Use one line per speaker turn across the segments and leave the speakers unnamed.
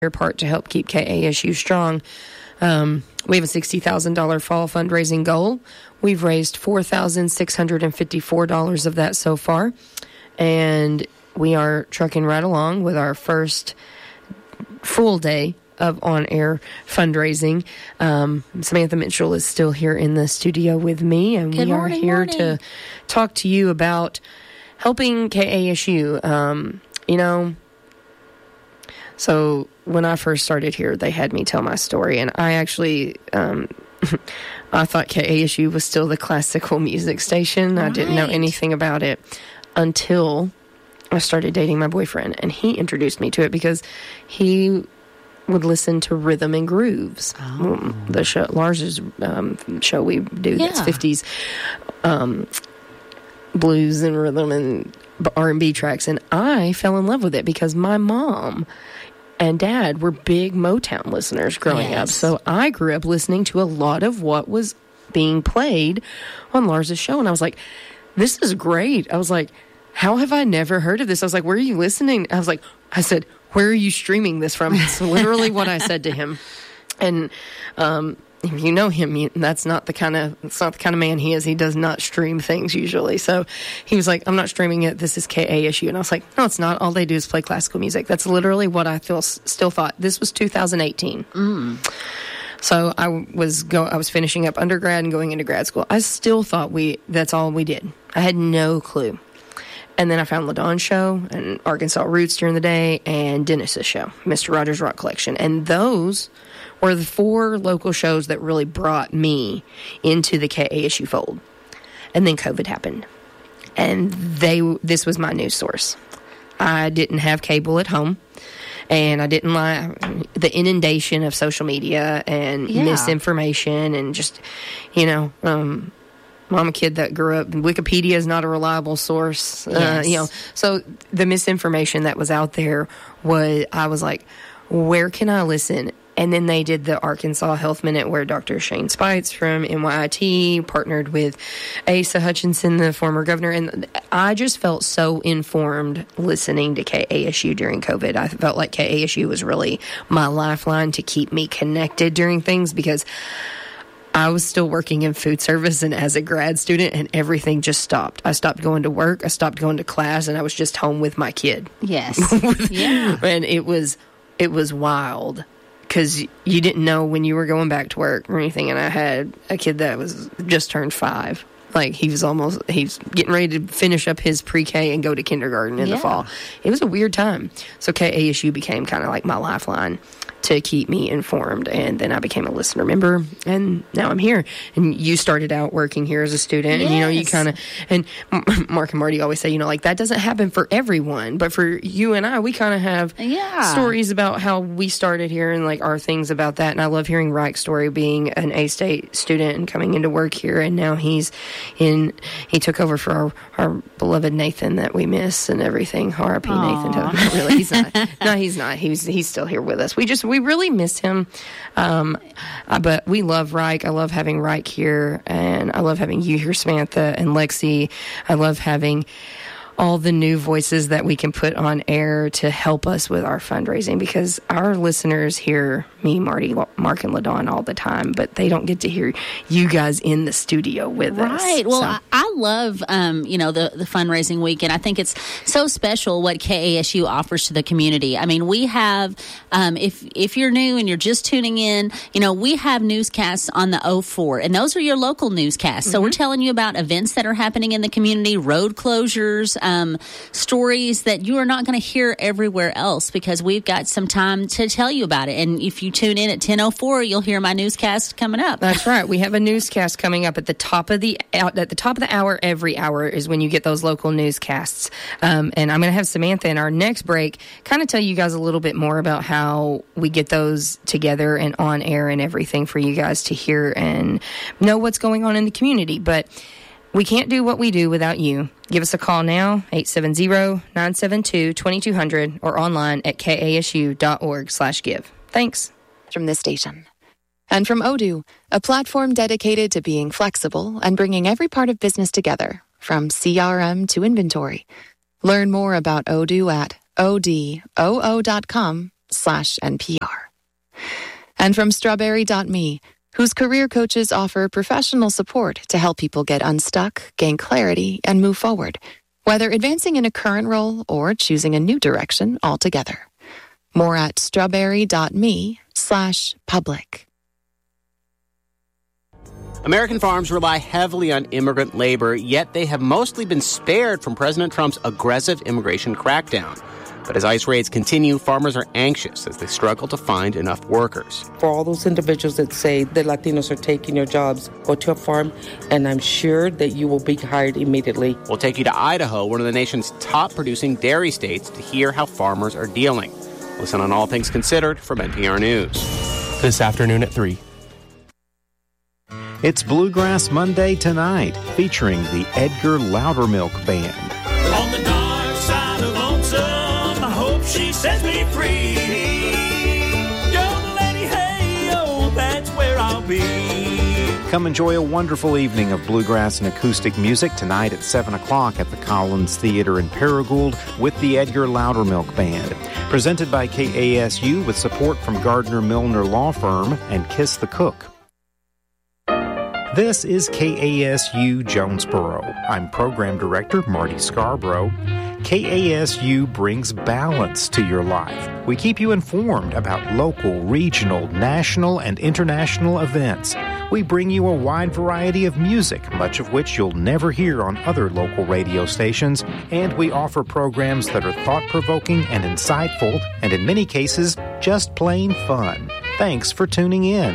your part to help keep KASU strong. We have a $60,000 fall fundraising goal. We've raised $4,654 of that so far, and we are trucking right along with our first full day of on-air fundraising. Samantha Mitchell is still here in the studio with me, and we are here to talk to you about helping KASU. So when I first started here, they had me tell my story, and I actually, I thought KASU was still the classical music station. Right. I didn't know anything about it until I started dating my boyfriend, and he introduced me to it because he would listen to Rhythm and Grooves, the show, Lars's show we do that's 50s blues and rhythm and R&B tracks, and I fell in love with it because my mom and dad were big Motown listeners growing up. So I grew up listening to a lot of what was being played on Lars's show. And I was like, this is great. I was like, how have I never heard of this? I was like, where are you listening? I said, where are you streaming this from? It's literally what I said to him. And, if you know him, that's not the kind of man he is. He does not stream things usually. So he was like, I'm not streaming it. This is KASU. And I was like, no, it's not. All they do is play classical music. That's literally what I still thought. This was 2018. So I was finishing up undergrad and going into grad school. I still thought that's all we did. I had no clue. And then I found LaDawn's show and Arkansas Roots during the day and Dennis's show, Mr. Rogers' Rock Collection. And those were the 4 local shows that really brought me into the KASU fold. And then COVID happened. And this was my news source. I didn't have cable at home. And I didn't like the inundation of social media and misinformation and just, I'm a kid that grew up. Wikipedia is not a reliable source. So the misinformation that was out there I was like, where can I listen? And then they did the Arkansas Health Minute where Dr. Shane Spites from NYIT partnered with Asa Hutchinson, the former governor. And I just felt so informed listening to KASU during COVID. I felt like KASU was really my lifeline to keep me connected during things because I was still working in food service and as a grad student, and everything just stopped. I stopped going to work. I stopped going to class, and I was just home with my kid.
Yes.
And it was wild because you didn't know when you were going back to work or anything. And I had a kid that was just turned 5. Like he's getting ready to finish up his pre-K and go to kindergarten in the fall. It was a weird time. So KASU became kind of like my lifeline to keep me informed. And then I became a listener member, and now I'm here. And you started out working here as a student, and you kind of, and Mark and Marty always say, like that doesn't happen for everyone, but for you and I, we kind of have stories about how we started here and like our things about that. And I love hearing Reich's story, being an A-State student and coming into work here, and now he took over for our beloved Nathan that we miss and everything. R.I.P. Nathan. Not really. He's not. No, he's not. He's still here with us. We really miss him. But we love Reich. I love having Reich here, and I love having you here, Samantha and Lexi. I love having all the new voices that we can put on air to help us with our fundraising, because our listeners hear me, Marty, Mark, and LaDawn all the time, but they don't get to hear you guys in the studio with us.
Right. Well, I love, the fundraising week, and I think it's so special what KASU offers to the community. I mean, we have, if you're new and you're just tuning in, we have newscasts on the 04, and those are your local newscasts. So we're telling you about events that are happening in the community, road closures, stories that you are not going to hear everywhere else, because we've got some time to tell you about it. And if you tune in at 10:04, you'll hear my newscast coming up.
That's right. We have a newscast coming up at the top of the hour. Every hour is when you get those local newscasts. And I'm going to have Samantha in our next break kind of tell you guys a little bit more about how we get those together and on air and everything for you guys to hear and know what's going on in the community. But we can't do what we do without you. Give us a call now, 870-972-2200, or online at kasu.org/give. Thanks.
From this station. And from Odoo, a platform dedicated to being flexible and bringing every part of business together, from CRM to inventory. Learn more about Odoo at odoo.com/business. strawberry.me/NPR. And from strawberry.me, whose career coaches offer professional support to help people get unstuck, gain clarity, and move forward, whether advancing in a current role or choosing a new direction altogether. More at strawberry.me/public.
American farms rely heavily on immigrant labor, yet they have mostly been spared from President Trump's aggressive immigration crackdown. But as ICE raids continue, farmers are anxious as they struggle to find enough workers.
For all those individuals that say the Latinos are taking your jobs, go to a farm, and I'm sure that you will be hired immediately.
We'll take you to Idaho, one of the nation's top producing dairy states, to hear how farmers are dealing. Listen on All Things Considered from NPR News.
This afternoon at 3.
It's Bluegrass Monday tonight, featuring the Edgar Loudermilk Band.
On the dark side of lonesome, I hope she sets me free. Young lady, hey, oh, that's where I'll be.
Come enjoy a wonderful evening of bluegrass and acoustic music tonight at 7 o'clock at the Collins Theater in Paragould with the Edgar Loudermilk Band. Presented by KASU with support from Gardner Milner Law Firm and Kiss the Cook. This is KASU Jonesboro. I'm Program Director Marty Scarborough. KASU brings balance to your life. We keep you informed about local, regional, national, and international events. We bring you a wide variety of music, much of which you'll never hear on other local radio stations, and we offer programs that are thought-provoking and insightful, and in many cases, just plain fun. Thanks for tuning in.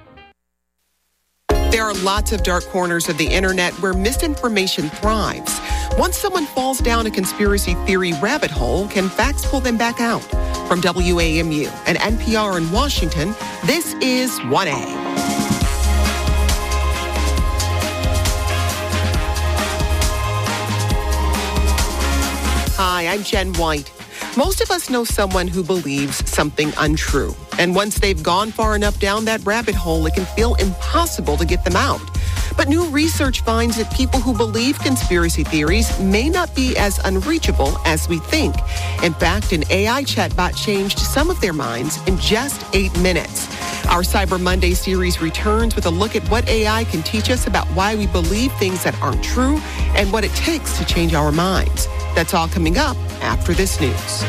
There are lots of dark corners of the internet where misinformation thrives. Once someone falls down a conspiracy theory rabbit hole, can facts pull them back out? From WAMU and NPR in Washington, this is 1A. Hi, I'm Jen White. Most of us know someone who believes something untrue. And once they've gone far enough down that rabbit hole, it can feel impossible to get them out. But new research finds that people who believe conspiracy theories may not be as unreachable as we think. In fact, an AI chatbot changed some of their minds in just 8 minutes. Our Cyber Monday series returns with a look at what AI can teach us about why we believe things that aren't true and what it takes to change our minds. That's all coming up after this news.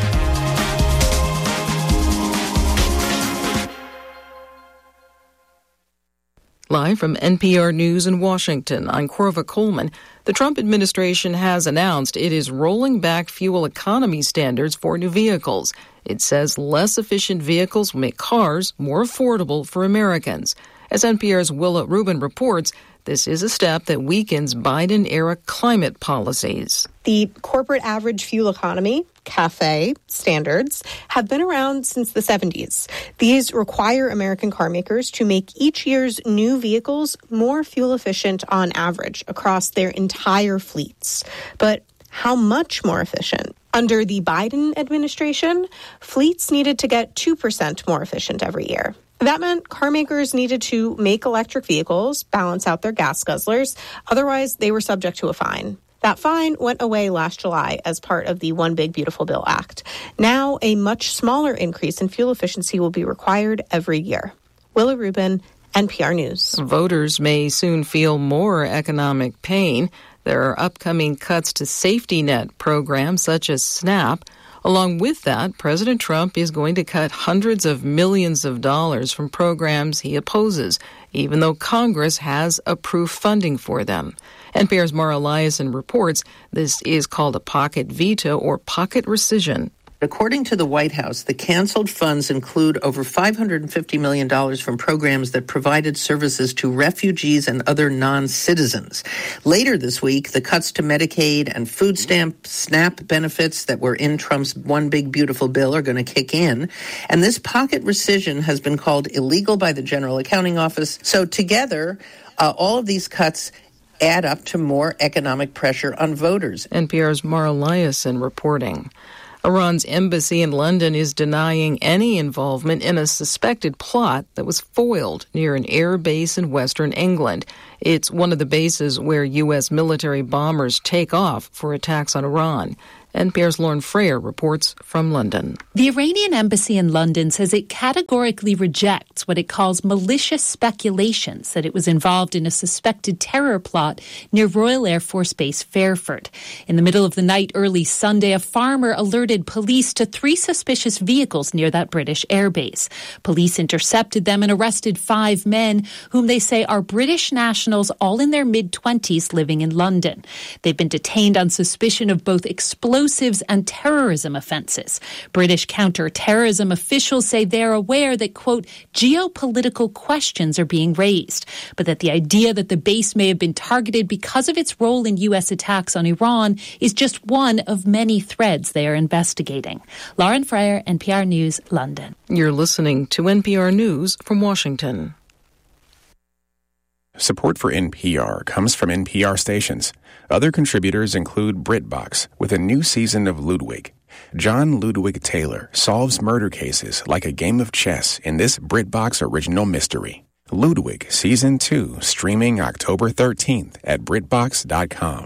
Live from NPR News in Washington, I'm Corva Coleman. The Trump administration has announced it is rolling back fuel economy standards for new vehicles. It says less efficient vehicles will make cars more affordable for Americans. As NPR's Willa Rubin reports, this is a step that weakens Biden-era climate policies.
The corporate average fuel economy, CAFE, standards have been around since the 70s. These require American car makers to make each year's new vehicles more fuel efficient on average across their entire fleets. But how much more efficient? Under the Biden administration, fleets needed to get 2% more efficient every year. That meant car makers needed to make electric vehicles balance out their gas guzzlers. Otherwise, they were subject to a fine. That fine went away last July as part of the One Big Beautiful Bill Act. Now, a much smaller increase in fuel efficiency will be required every year. Willa Rubin, NPR News.
Voters may soon feel more economic pain. There are upcoming cuts to safety net programs such as SNAP. Along with that, President Trump is going to cut hundreds of millions of dollars from programs he opposes, even though Congress has approved funding for them. NPR's Mara Eliason reports this is called a pocket veto or pocket rescission.
According to the White House, the canceled funds include over $550 million from programs that provided services to refugees and other non-citizens. Later this week, the cuts to Medicaid and food stamp SNAP benefits that were in Trump's One Big Beautiful Bill are going to kick in. And this pocket rescission has been called illegal by the General Accounting Office. So together, all of these cuts add up to more economic pressure on voters.
NPR's Mara Eliason reporting. Iran's embassy in London is denying any involvement in a suspected plot that was foiled near an air base in western England. It's one of the bases where U.S. military bombers take off for attacks on Iran. NPR's Lauren Freyer reports from London.
The Iranian embassy in London says it categorically rejects what it calls malicious speculations that it was involved in a suspected terror plot near Royal Air Force Base Fairford. In the middle of the night early Sunday, a farmer alerted police to 3 suspicious vehicles near that British airbase. Police intercepted them and arrested 5 men whom they say are British nationals, all in their mid-20s, living in London. They've been detained on suspicion of both explosives and terrorism offences. British counter-terrorism officials say they're aware that, quote, geopolitical questions are being raised, but that the idea that the base may have been targeted because of its role in U.S. attacks on Iran is just one of many threads they are investigating. Lauren Freyer, NPR News, London.
You're listening to NPR News from Washington.
Support for NPR comes from NPR stations. Other contributors include BritBox with a new season of Ludwig. John Ludwig Taylor solves murder cases like a game of chess in this BritBox original mystery. Ludwig Season 2, streaming October 13th at BritBox.com.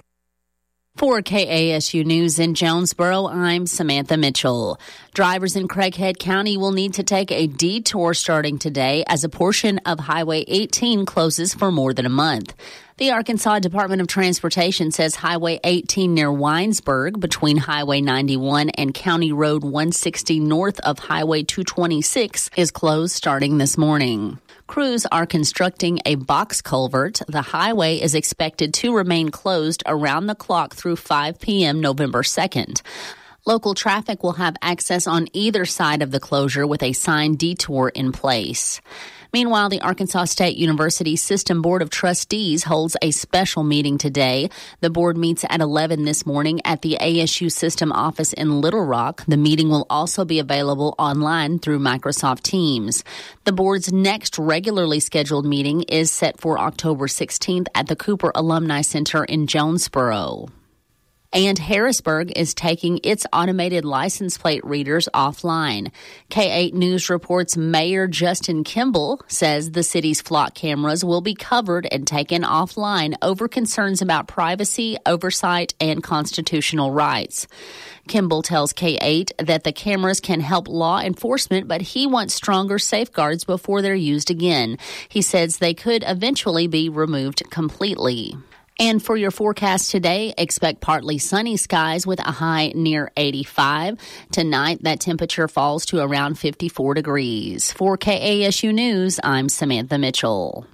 For KASU News in Jonesboro, I'm Samantha Mitchell. Drivers in Craighead County will need to take a detour starting today as a portion of Highway 18 closes for more than a month. The Arkansas Department of Transportation says Highway 18 near Winesburg between Highway 91 and County Road 160 north of Highway 226 is closed starting this morning. Crews are constructing a box culvert. The highway is expected to remain closed around the clock through 5 p.m. November 2nd. Local traffic will have access on either side of the closure with a signed detour in place. Meanwhile, the Arkansas State University System Board of Trustees holds a special meeting today. The board meets at 11 this morning at the ASU System office in Little Rock. The meeting will also be available online through Microsoft Teams. The board's next regularly scheduled meeting is set for October 16th at the Cooper Alumni Center in Jonesboro. And Harrisburg is taking its automated license plate readers offline. K8 News reports Mayor Justin Kimball says the city's flock cameras will be covered and taken offline over concerns about privacy, oversight, and constitutional rights. Kimball tells K8 that the cameras can help law enforcement, but he wants stronger safeguards before they're used again. He says they could eventually be removed completely. And for your forecast today, expect partly sunny skies with a high near 85. Tonight, that temperature falls to around 54 degrees. For KASU News, I'm Samantha Mitchell.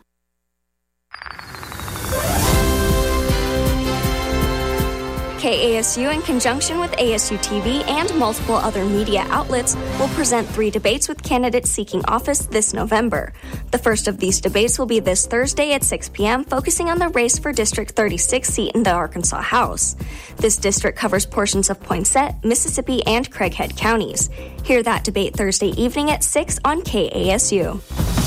KASU, in conjunction with ASU TV and multiple other media outlets, will present 3 debates with candidates seeking office this November. The first of these debates will be this Thursday at 6 p.m., focusing on the race for District 36 seat in the Arkansas House. This district covers portions of Poinsett, Mississippi, and Craighead counties. Hear that debate Thursday evening at 6 on KASU.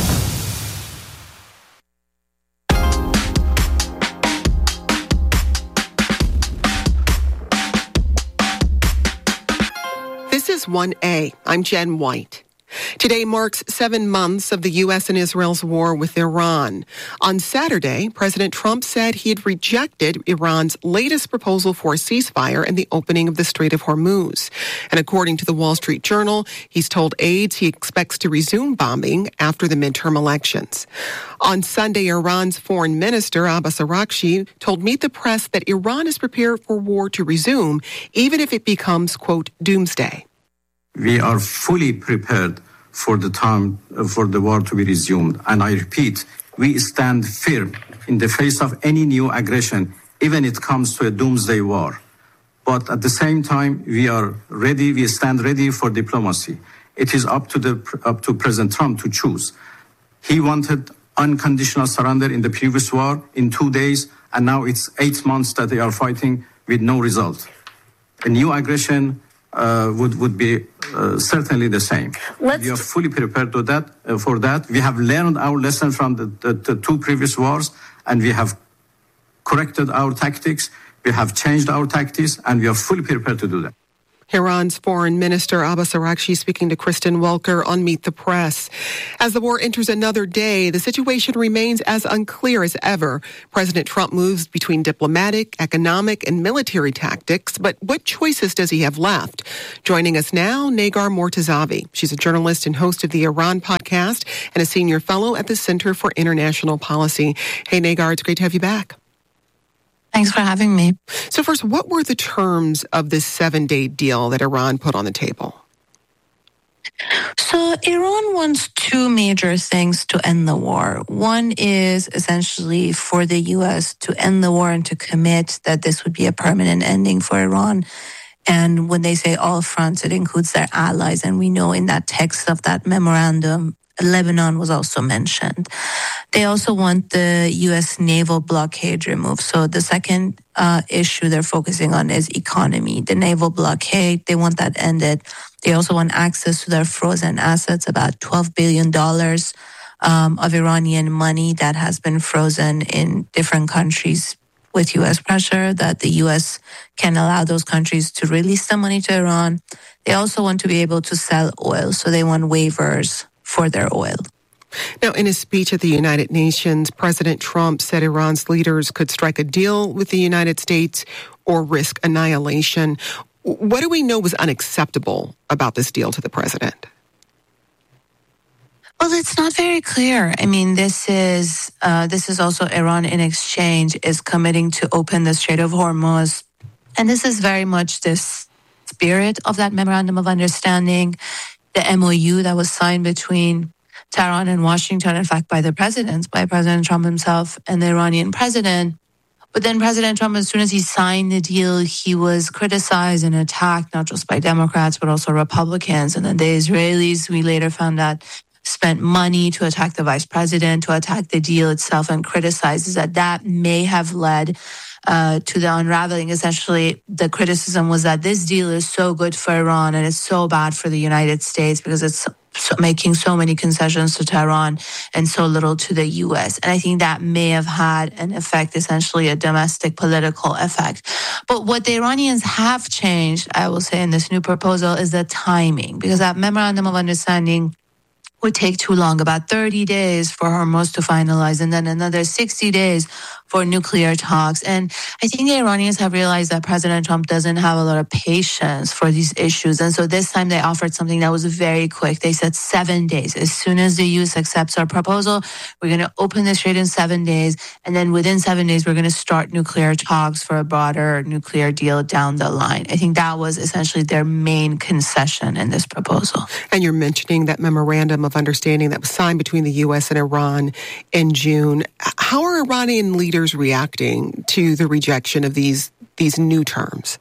This is 1A. I'm Jen White. Today marks 7 months of the U.S. and Israel's war with Iran. On Saturday, President Trump said he had rejected Iran's latest proposal for a ceasefire and the opening of the Strait of Hormuz. And according to the Wall Street Journal, he's told aides he expects to resume bombing after the midterm elections. On Sunday, Iran's foreign minister, Abbas Araghchi, told Meet the Press that Iran is prepared for war to resume, even if it becomes, quote, doomsday.
We are fully prepared for the time for the war to be resumed. And I repeat, we stand firm in the face of any new aggression, even if it comes to a doomsday war. But at the same time, we are ready, we stand ready for diplomacy. It is up to President Trump to choose. He wanted unconditional surrender in the previous war in 2 days, and now it's 8 months that they are fighting with no result. A new aggression would be certainly the same. We are fully prepared to for that. We have learned our lesson from the 2 previous wars, and we have corrected our tactics. We have changed our tactics, and we are fully prepared to do that.
Iran's Foreign Minister Abbas Araghchi speaking to Kristen Welker on Meet the Press. As the war enters another day, the situation remains as unclear as ever. President Trump moves between diplomatic, economic, and military tactics, but what choices does he have left? Joining us now, Negar Mortazavi. She's a journalist and host of the Iran podcast and a senior fellow at the Center for International Policy. Hey, Negar, it's great to have you back.
Thanks for having me.
So first, what were the terms of this 7-day deal that Iran put on the table?
So Iran wants two major things to end the war. One is essentially for the U.S. to end the war and to commit that this would be a permanent ending for Iran. And when they say all fronts, it includes their allies. And we know in that text of that memorandum, Lebanon was also mentioned. They also want the U.S. naval blockade removed. So the second issue they're focusing on is economy. The naval blockade, they want that ended. They also want access to their frozen assets, about $12 billion of Iranian money that has been frozen in different countries with U.S. pressure, that the U.S. can allow those countries to release the money to Iran. They also want to be able to sell oil, so they want waivers for their oil.
Now, in his speech at the United Nations, President Trump said Iran's leaders could strike a deal with the United States or risk annihilation. What do we know was unacceptable about this deal to the president?
Well, it's not very clear. I mean, this is also Iran in exchange is committing to open the Strait of Hormuz. And this is very much the spirit of that memorandum of understanding, the MOU that was signed between Tehran and Washington, in fact, by President Trump himself and the Iranian president. But then President Trump, as soon as he signed the deal, he was criticized and attacked, not just by Democrats, but also Republicans. And then the Israelis, we later found out, spent money to attack the vice president, to attack the deal itself, and criticizes that may have led to the unraveling. Essentially, the criticism was that this deal is so good for Iran and it's so bad for the United States because it's making so many concessions to Tehran and so little to the U.S. And I think that may have had an effect, essentially a domestic political effect. But what the Iranians have changed, I will say, in this new proposal is the timing, because that memorandum of understanding would take too long, about 30 days for Hormuz to finalize, and then another 60 days for nuclear talks. And I think the Iranians have realized that President Trump doesn't have a lot of patience for these issues. And so this time they offered something that was very quick. They said 7 days. As soon as the U.S. accepts our proposal, we're going to open the strait in 7 days. And then within 7 days, we're going to start nuclear talks for a broader nuclear deal down the line. I think that was essentially their main concession in this proposal.
And you're mentioning that memorandum of understanding that was signed between the U.S. and Iran in June. How are Iranian leaders reacting to the rejection of these new terms?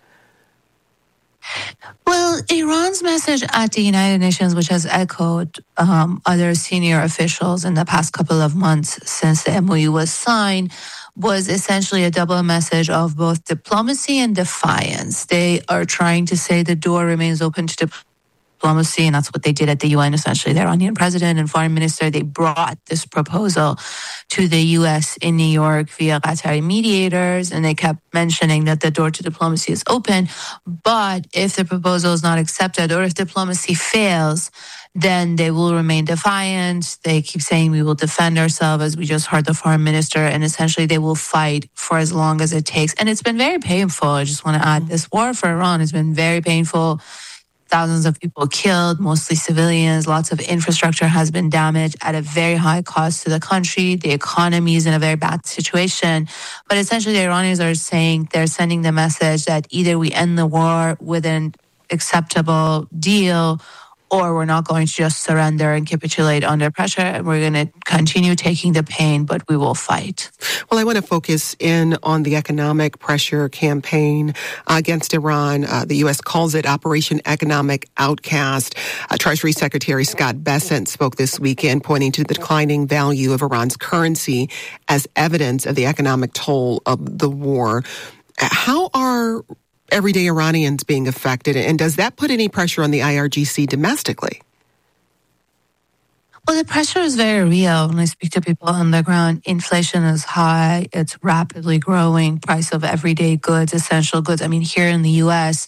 Well, Iran's message at the United Nations, which has echoed other senior officials in the past couple of months since the MOU was signed, was essentially a double message of both diplomacy and defiance. They are trying to say the door remains open to diplomacy, and that's what they did at the UN. Essentially, the Iranian president and foreign minister, they brought this proposal to the U.S. in New York via Qatari mediators, and they kept mentioning that the door to diplomacy is open. But if the proposal is not accepted, or if diplomacy fails, then they will remain defiant. They keep saying we will defend ourselves, as we just heard the foreign minister, and essentially they will fight for as long as it takes. And it's been very painful. I just want to add, this war for Iran has been very painful. Thousands of people killed, mostly civilians. Lots of infrastructure has been damaged at a very high cost to the country. The economy is in a very bad situation. But essentially, the Iranians are saying, they're sending the message that either we end the war with an acceptable deal, or we're not going to just surrender and capitulate under pressure, and we're going to continue taking the pain, but we will fight.
Well, I want to focus in on the economic pressure campaign against Iran. The U.S. calls it Operation Economic Outcast. Treasury Secretary Scott Bessent spoke this weekend, pointing to the declining value of Iran's currency as evidence of the economic toll of the war. How are everyday Iranians being affected, and does that put any pressure on the IRGC domestically?
Well, the pressure is very real. When I speak to people on the ground, inflation is high. It's rapidly growing. Price of everyday goods, essential goods. I mean, here in the U.S.,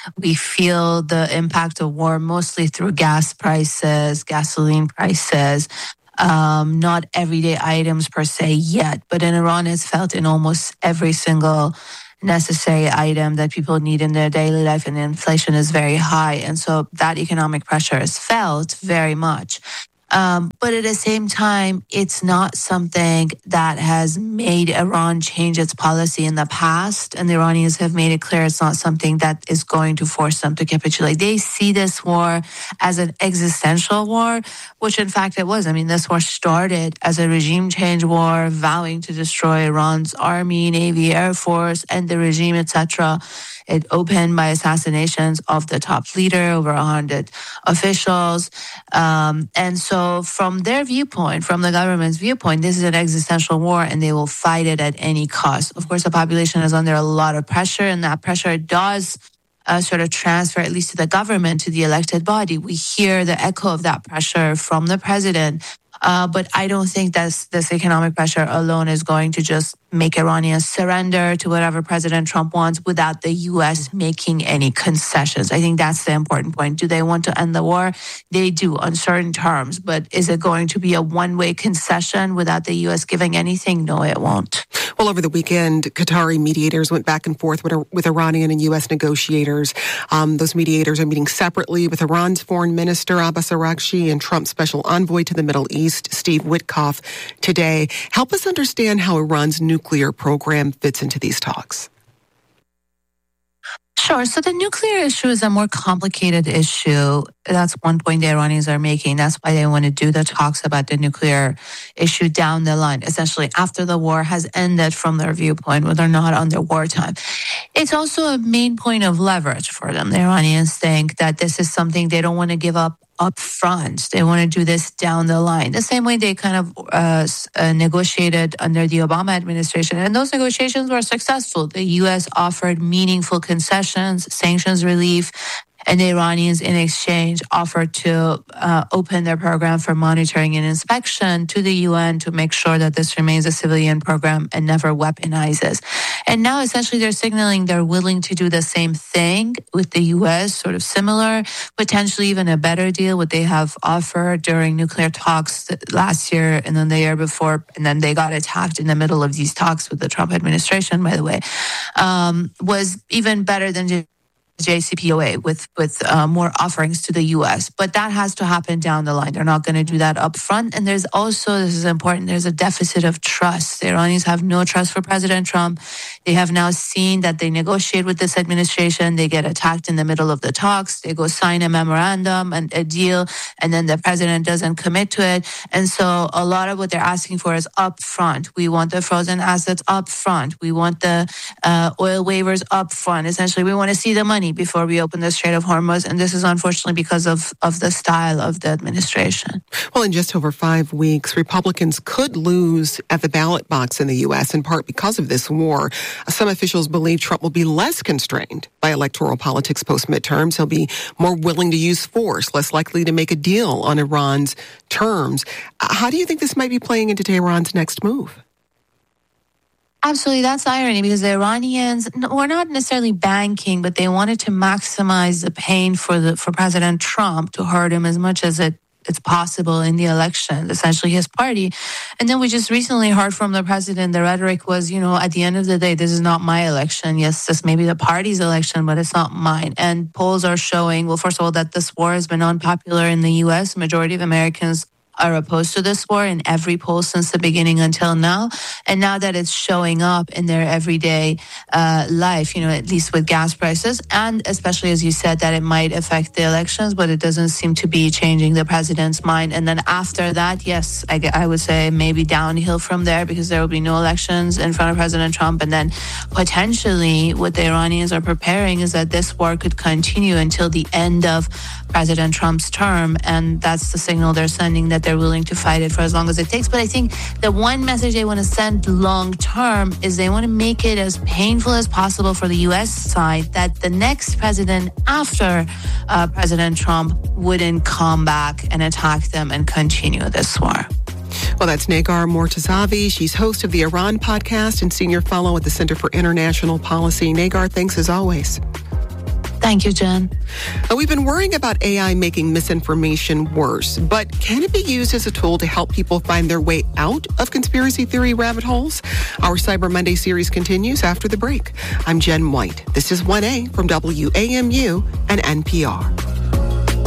We feel the impact of war mostly through gas prices, gasoline prices, not everyday items per se yet, but in Iran it's felt in almost every single necessary item that people need in their daily life, and inflation is very high. And so that economic pressure is felt very much. But at the same time, it's not something that has made Iran change its policy in the past. And the Iranians have made it clear it's not something that is going to force them to capitulate. They see this war as an existential war, which in fact it was. I mean, this war started as a regime change war, vowing to destroy Iran's army, navy, air force, and the regime, etc. It opened by assassinations of the top leader, over 100 officials. And so from their viewpoint, from the government's viewpoint, this is an existential war and they will fight it at any cost. Of course, the population is under a lot of pressure, and that pressure does sort of transfer, at least to the government, to the elected body. We hear the echo of that pressure from the president. But I don't think that this economic pressure alone is going to just make Iranians surrender to whatever President Trump wants without the U.S. making any concessions. I think that's the important point. Do they want to end the war? They do on certain terms. But is it going to be a one-way concession without the U.S. giving anything? No, it won't.
Well, over the weekend, Qatari mediators went back and forth with Iranian and U.S. negotiators. Those mediators are meeting separately with Iran's Foreign Minister Abbas Araghchi and Trump's special envoy to the Middle East, Steve Witkoff, today. Help us understand how Iran's nuclear program fits into these talks.
Sure. So the nuclear issue is a more complicated issue. That's one point the Iranians are making. That's why they want to do the talks about the nuclear issue down the line, essentially after the war has ended from their viewpoint, when they're not under wartime. It's also a main point of leverage for them. The Iranians think that this is something they don't want to give up front. They want to do this down the line, the same way they kind of negotiated under the Obama administration. And those negotiations were successful. The U.S. offered meaningful concessions, sanctions relief, and the Iranians, in exchange, offered to open their program for monitoring and inspection to the UN to make sure that this remains a civilian program and never weaponizes. And now, essentially, they're signaling they're willing to do the same thing with the U.S., sort of similar, potentially even a better deal, what they have offered during nuclear talks last year and then the year before, and then they got attacked in the middle of these talks with the Trump administration, by the way, was even better than JCPOA with more offerings to the U.S. But that has to happen down the line. They're not going to do that up front. And there's also, this is important, there's a deficit of trust. The Iranians have no trust for President Trump. They have now seen that they negotiate with this administration. They get attacked in the middle of the talks. They go sign a memorandum and a deal, and then the president doesn't commit to it. And so a lot of what they're asking for is up front. We want the frozen assets up front. We want the oil waivers up front. Essentially, we want to see the money before we open the Strait of Hormuz. And this is unfortunately because of the style of the administration.
Well, in just over 5 weeks, Republicans could lose at the ballot box in the U.S., in part because of this war. Some officials believe Trump will be less constrained by electoral politics post-midterms. He'll be more willing to use force, less likely to make a deal on Iran's terms. How do you think this might be playing into Tehran's next move?
Absolutely. That's irony, because the Iranians were not necessarily banking, but they wanted to maximize the pain for President Trump, to hurt him as much as it's possible in the election, essentially his party. And then we just recently heard from the president, the rhetoric was, at the end of the day, this is not my election. Yes, this may be the party's election, but it's not mine. And polls are showing, well, first of all, that this war has been unpopular in the U.S. Majority of Americans are opposed to this war in every poll since the beginning until now. And now that it's showing up in their everyday life, at least with gas prices, and especially, as you said, that it might affect the elections, but it doesn't seem to be changing the president's mind. And then after that, yes, I would say maybe downhill from there, because there will be no elections in front of President Trump. And then potentially what the Iranians are preparing is that this war could continue until the end of President Trump's term. And that's the signal they're sending, that they're willing to fight it for as long as it takes. But I think the one message they want to send long term is they want to make it as painful as possible for the U.S. side, that the next president after President Trump wouldn't come back and attack them and continue this war.
Well, that's Negar Mortazavi. She's host of the Iran podcast and senior fellow at the Center for International Policy. Negar, thanks as always.
Thank you, Jen.
We've been worrying about AI making misinformation worse, but can it be used as a tool to help people find their way out of conspiracy theory rabbit holes? Our Cyber Monday series continues after the break. I'm Jen White. This is 1A from WAMU and NPR.